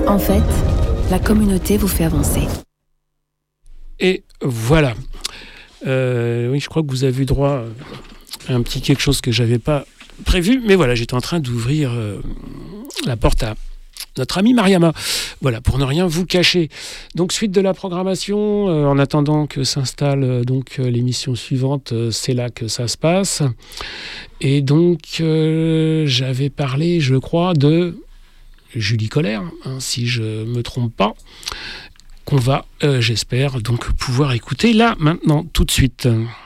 En fait, la communauté vous fait avancer. Et voilà. Oui, je crois que vous avez eu droit à un petit quelque chose que j'avais pas prévu, mais voilà, j'étais en train d'ouvrir la porte à notre amie Mariama. Voilà, pour ne rien vous cacher. Donc, suite de la programmation, en attendant que s'installe l'émission suivante, c'est là que ça se passe. Et donc, j'avais parlé, je crois, de Julie Colère, si je ne me trompe pas, qu'on va, j'espère, donc pouvoir écouter là, maintenant, tout de suite.